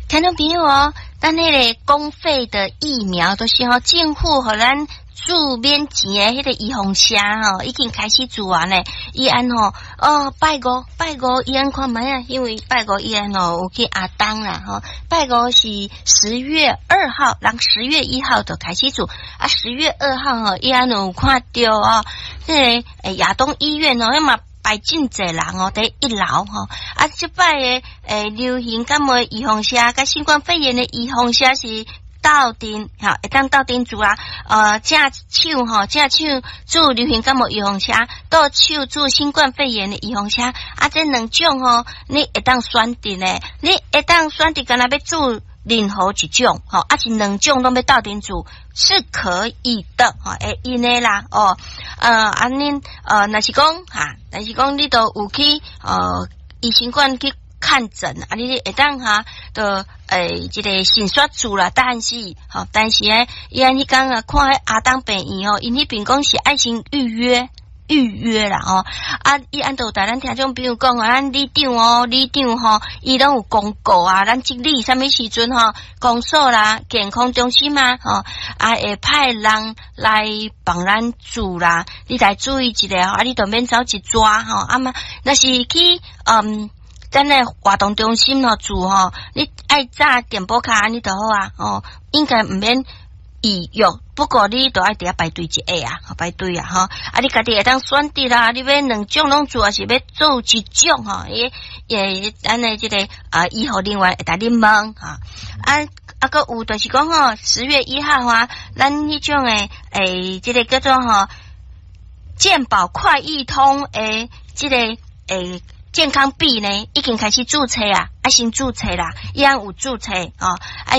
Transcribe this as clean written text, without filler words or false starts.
听众朋友哦，咱迄个公费的疫苗都是政府互咱注免钱的迄个预防车已经开始做完嘞。伊安拜五伊安看卖啊，因为拜五伊安有去阿东啦拜五是10月2号，人10月1号就开始做啊。10月2号伊安有看到这个亚东医院那么摆真侪人伫1楼啊，这摆的流行感冒预防车甲新冠肺炎的预防车是斗阵会当斗阵做啊。正手做流行感冒预防车，倒手做新冠肺炎的预防车啊。这两种你会当选择呢，你会当选择敢若要做任何一种啊是两种都要斗阵做是可以的因为啦恁若是讲你都有去医生馆去看诊啊，你会当就这个先刷住啦，但是伊安迄天看迄阿东病院因迄边讲是爱先预约啦伊按都带咱听众朋友讲咱里长伊拢有公告啊，咱即里什么时阵公所啦、健康中心啊会派人来帮咱做啦，你来注意一下你就免走一抓嘛，若是去咱的活动中心做你爱扎电报卡安尼就好啊应该毋免预约，不过你都爱伫遐排队一下排队啊你家己会当选择啦，你要两种拢做，还是要做一种咱的这个医护人员会带你问个有就是讲10月1号咱迄种这个叫做健保快易通这个健康币呢已经开始注册啊，先注册啦，伊安有注册